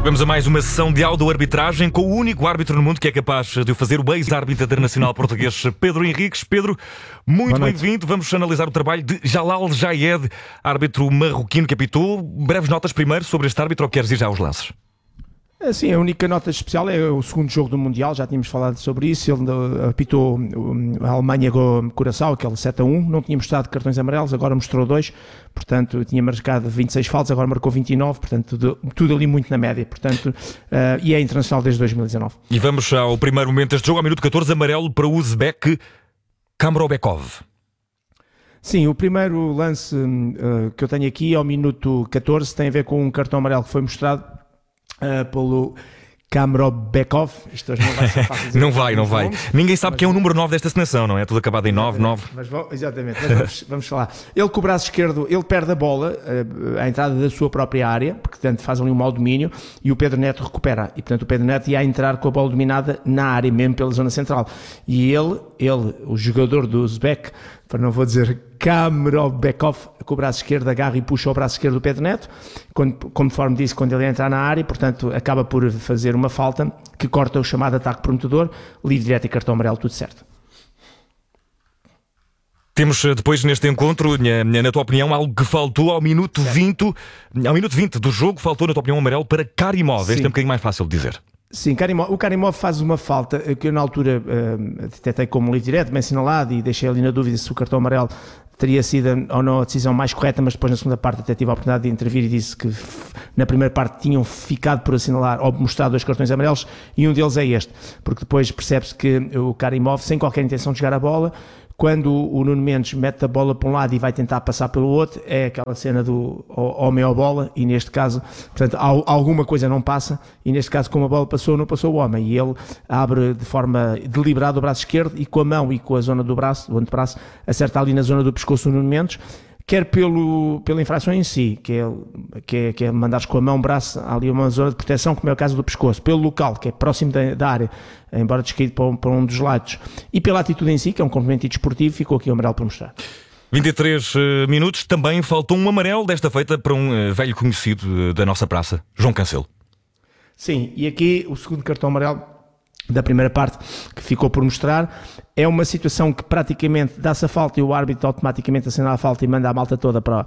Vamos a mais uma sessão de áudio-arbitragem com o único árbitro no mundo que é capaz de o fazer, o ex-árbitro internacional português Pedro Henriques. Pedro, muito bem-vindo. Vamos analisar o trabalho de Jalal Jayed, árbitro marroquino que apitou. Breves notas primeiro sobre este árbitro, ou queres ir já aos lances? Sim, a única nota especial é o segundo jogo do Mundial, já tínhamos falado sobre isso. Ele apitou a Alemanha com Curaçao, aquele 7-1, não tinha mostrado cartões amarelos, agora mostrou 2, portanto tinha marcado 26 faltas, agora marcou 29, portanto tudo ali muito na média, portanto, e é internacional desde 2019. E vamos ao primeiro momento deste jogo, ao minuto 14, amarelo para o Uzbek Kamrobekov. Sim, o primeiro lance que eu tenho aqui ao minuto 14 tem a ver com um cartão amarelo que foi mostrado pelo Kamrobekov. Isto hoje não vai ser fácil dizer. Não vai. Ninguém sabe quem é o número 9 desta seleção, não é? Tudo acabado em 9. Exatamente, mas vamos falar. Ele com o braço esquerdo, ele perde a bola à entrada da sua própria área, porque portanto faz ali um mau domínio, e o Pedro Neto recupera. E portanto o Pedro Neto ia entrar com a bola dominada na área, mesmo pela zona central. E ele o jogador do Uzbek, para não vou dizer Kamrobekov, com o braço esquerdo agarra e puxa o braço esquerdo do Pedro Neto, conforme disse, quando ele entra na área, portanto acaba por fazer uma falta que corta o chamado ataque prometedor, livre direto e cartão amarelo, tudo certo. Temos depois neste encontro, na tua opinião, algo que faltou ao minuto 20, do jogo, faltou na tua opinião amarelo para Karimov. Este é um bocadinho mais fácil de dizer. Sim, o Karimov faz uma falta que eu na altura detectei como livre direto, bem assinalado, e deixei ali na dúvida se o cartão amarelo teria sido ou não a decisão mais correta, mas depois na segunda parte até tive a oportunidade de intervir e disse que na primeira parte tinham ficado por assinalar ou mostrar 2 cartões amarelos, e um deles é este, porque depois percebe-se que o Karimov, sem qualquer intenção de jogar a bola, quando o Nuno Mendes mete a bola para um lado e vai tentar passar pelo outro, é aquela cena do homem ou bola, e neste caso, portanto, alguma coisa não passa, e neste caso, como a bola passou, não passou o homem, e ele abre de forma deliberada o braço esquerdo, e com a mão e com a zona do braço, do antebraço, acerta ali na zona do pescoço do Nuno Mendes, quer pela infração em si, que é mandares com a mão, braço, ali uma zona de proteção, como é o caso do pescoço, pelo local, que é próximo da área, embora descaído para um dos lados, e pela atitude em si, que é um complemento desportivo, ficou aqui o amarelo para mostrar. 23 minutos, também faltou um amarelo, desta feita para um velho conhecido da nossa praça, João Cancelo. Sim, e aqui o segundo cartão amarelo da primeira parte que ficou por mostrar, é uma situação que praticamente dá-se a falta e o árbitro automaticamente assinala a falta e manda a malta toda para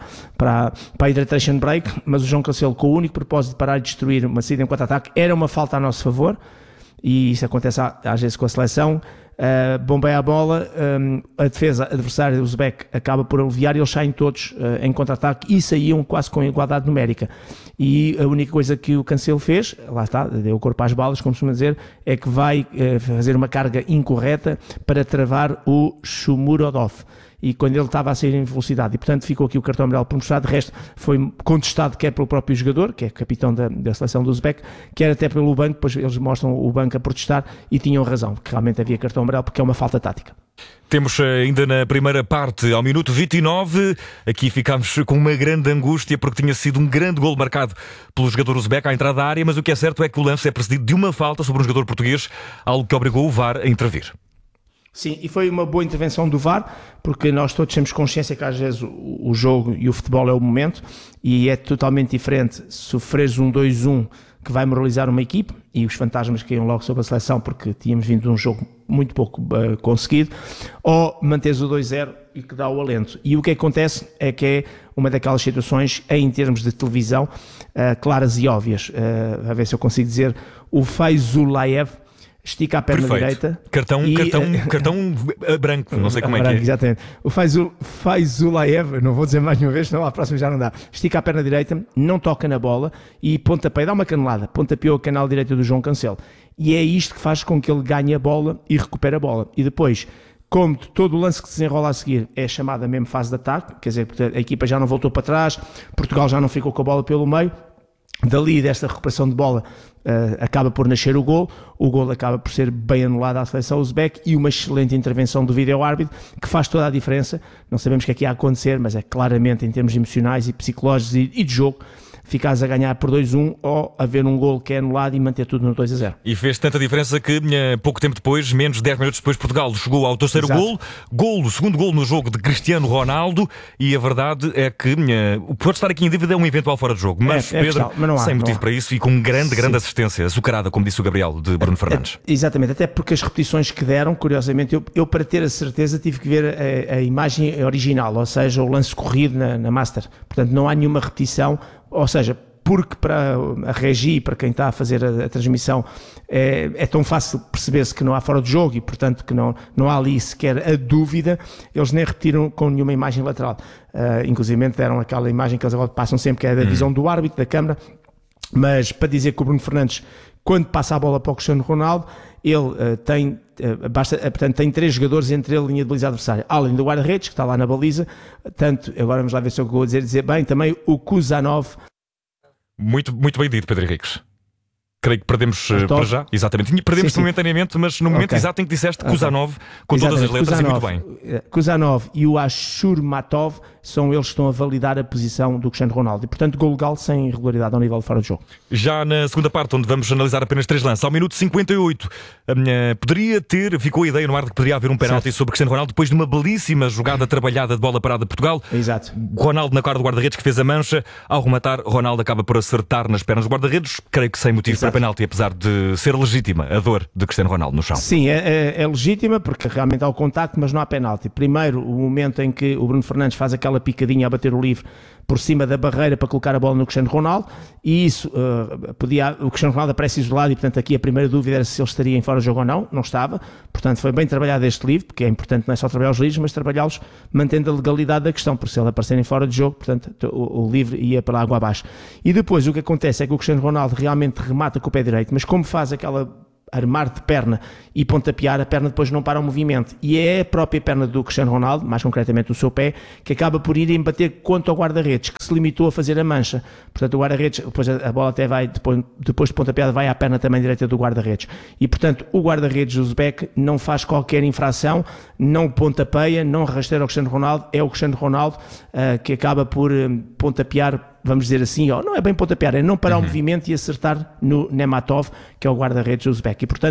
a hydration break, mas o João Cancelo, com o único propósito de parar e destruir uma saída em contra-ataque, era uma falta a nosso favor, e isso acontece às vezes com a seleção. Bombeia a bola, a defesa adversária do Uzbek acaba por aliviar e eles saem todos em contra-ataque e saíam quase com igualdade numérica, e a única coisa que o Cancelo fez, lá está, deu corpo às balas, como costuma dizer, é que vai fazer uma carga incorreta para travar o Shomurodov, e quando ele estava a sair em velocidade, e portanto ficou aqui o cartão amarelo por mostrar. De resto foi contestado quer pelo próprio jogador, que é capitão da seleção do Uzbek, quer até pelo banco, depois eles mostram o banco a protestar e tinham razão, que realmente havia cartão amarelo porque é uma falta tática. Temos ainda na primeira parte, ao minuto 29, aqui ficámos com uma grande angústia porque tinha sido um grande golo marcado pelo jogador Uzbek à entrada da área, mas o que é certo é que o lance é precedido de uma falta sobre um jogador português, algo que obrigou o VAR a intervir. Sim, e foi uma boa intervenção do VAR, porque nós todos temos consciência que às vezes o jogo e o futebol é o momento, e é totalmente diferente sofreres um 2-1 que vai moralizar uma equipe, e os fantasmas caíam logo sobre a seleção porque tínhamos vindo de um jogo muito pouco conseguido, ou manteres o 2-0 e que dá o alento. E o que acontece é que é uma daquelas situações, em termos de televisão, claras e óbvias. A ver se eu consigo dizer, o Fayzulayev estica a perna direita. Cartão branco, não sei como é que é. Exatamente. O Fayzulayev, não vou dizer mais uma vez, senão à próxima já não dá. Estica a perna direita, não toca na bola e pontapeia, dá uma canelada, pontapeou a canal direita do João Cancelo. E é isto que faz com que ele ganhe a bola e recupere a bola. E depois, como todo o lance que se desenrola a seguir é chamada mesmo fase de ataque, quer dizer, a equipa já não voltou para trás, Portugal já não ficou com a bola pelo meio, dali desta recuperação de bola acaba por nascer o gol acaba por ser bem anulado à seleção Uzbek, e uma excelente intervenção do vídeo-árbitro que faz toda a diferença. Não sabemos o que é que ia acontecer, mas é claramente em termos emocionais e psicológicos e de jogo, ficares a ganhar por 2-1 ou haver um golo que é anulado e manter tudo no 2-0. E fez tanta diferença que pouco tempo depois, menos de 10 minutos depois, Portugal chegou ao terceiro golo, segundo golo no jogo de Cristiano Ronaldo, e a verdade é que pode estar aqui em dúvida um eventual fora de jogo, mas Pedro, mas sem motivo para isso e com grande assistência, açucarada, como disse o Gabriel, de Bruno Fernandes. Exatamente, até porque as repetições que deram, curiosamente, eu para ter a certeza tive que ver a imagem original, ou seja, o lance corrido na Master, portanto não há nenhuma repetição, ou seja, porque para a regi, para quem está a fazer a transmissão, é tão fácil perceber-se que não há fora de jogo e, portanto, que não há ali sequer a dúvida, eles nem repetiram com nenhuma imagem lateral. Inclusive deram aquela imagem que eles agora passam sempre, que é da visão do árbitro, da câmara, mas para dizer que o Bruno Fernandes, quando passa a bola para o Cristiano Ronaldo, ele tem 3 jogadores entre ele e a linha de baliza adversária, além do guarda-redes, que está lá na baliza, tanto, agora vamos lá ver se eu vou dizer bem, também o Kuzanov. Muito bem dito, Pedro Henriques. Creio que perdemos para já, exatamente. Perdemos momentaneamente, mas no momento exato em que disseste Kuzanov, com todas as letras, Kuzanov, e muito bem. Kuzanov e o Ashurmatov são eles que estão a validar a posição do Cristiano Ronaldo. E, portanto, gol legal sem irregularidade ao nível de fora de jogo. Já na segunda parte, onde vamos analisar apenas 3 lances, ao minuto 58, ficou a ideia no ar de que poderia haver um penalti sobre Cristiano Ronaldo, depois de uma belíssima jogada trabalhada de bola parada de Portugal. Exato. Ronaldo na cara do guarda-redes, que fez a mancha. Ao rematar, Ronaldo acaba por acertar nas pernas do guarda-redes, creio que sem motivo para penalti, apesar de ser legítima a dor de Cristiano Ronaldo no chão. Sim, é legítima, porque realmente há o contacto, mas não há penalti. Primeiro, o momento em que o Bruno Fernandes faz aquela picadinha a bater o livre por cima da barreira para colocar a bola no Cristiano Ronaldo, e isso o Cristiano Ronaldo aparece isolado, e portanto aqui a primeira dúvida era se ele estaria em fora de jogo ou não estava, portanto foi bem trabalhado este livre, porque é importante não é só trabalhar os livros, mas trabalhá-los mantendo a legalidade da questão, porque se ele aparecer em fora de jogo, portanto o livre ia para a água abaixo. E depois o que acontece é que o Cristiano Ronaldo realmente remata com o pé direito, mas como faz aquela armar de perna e pontapear, a perna depois não para o movimento, e é a própria perna do Cristiano Ronaldo, mais concretamente o seu pé, que acaba por ir embater contra o guarda-redes, que se limitou a fazer a mancha. Portanto, o guarda-redes, depois a bola até vai, depois de pontapeada, vai à perna também direita do guarda-redes. E, portanto, o guarda-redes, o Uzbek, não faz qualquer infração, não pontapeia, não rasteira o Cristiano Ronaldo, é o Cristiano Ronaldo que acaba por pontapear, vamos dizer assim, não é bem pontapear, é não parar o movimento e acertar no Nematov, que é o guarda-redes uzbek. E, portanto,